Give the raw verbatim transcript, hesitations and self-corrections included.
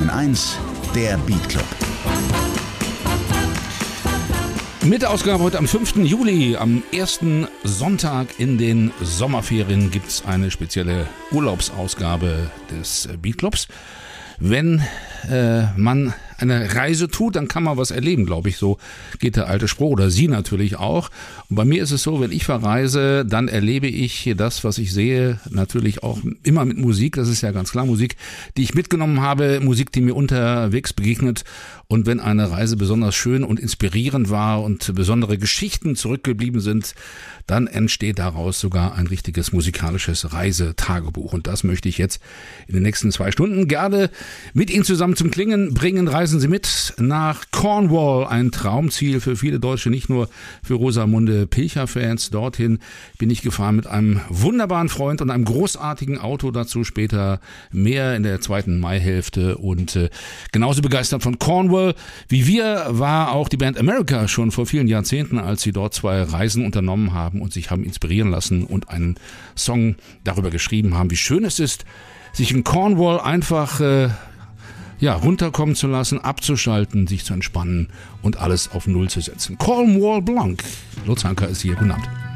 N eins, der Beat Club. Mit der Ausgabe heute am fünften Juli, am ersten Sonntag in den Sommerferien, gibt es eine spezielle Urlaubsausgabe des Beat Clubs. Wenn äh, man eine Reise tut, dann kann man was erleben, glaube ich. So geht der alte Spruch, oder Sie natürlich auch. Und bei mir ist es so, wenn ich verreise, dann erlebe ich das, was ich sehe, natürlich auch immer mit Musik. Das ist ja ganz klar Musik, die ich mitgenommen habe, Musik, die mir unterwegs begegnet. Und wenn eine Reise besonders schön und inspirierend war und besondere Geschichten zurückgeblieben sind, dann entsteht daraus sogar ein richtiges musikalisches Reisetagebuch. Und das möchte ich jetzt in den nächsten zwei Stunden gerne mit Ihnen zusammen zum Klingen bringen. Reisen Sie mit nach Cornwall, ein Traumziel für viele Deutsche, nicht nur für Rosamunde Pilcher-Fans. Dorthin bin ich gefahren mit einem wunderbaren Freund und einem großartigen Auto. Dazu später mehr in der zweiten Maihälfte. Und äh, genauso begeistert von Cornwall wie wir war auch die Band America schon vor vielen Jahrzehnten, als sie dort zwei Reisen unternommen haben und sich haben inspirieren lassen und einen Song darüber geschrieben haben, wie schön es ist, sich in Cornwall einfach äh, ja, runterkommen zu lassen, abzuschalten, sich zu entspannen und alles auf Null zu setzen. Cornwall Blanc. Lutz Hanker ist hier. Guten Abend.